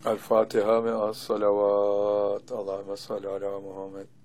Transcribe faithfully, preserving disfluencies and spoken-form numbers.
El Fatiha ve as salavat. Allahümme salli ala Muhammed.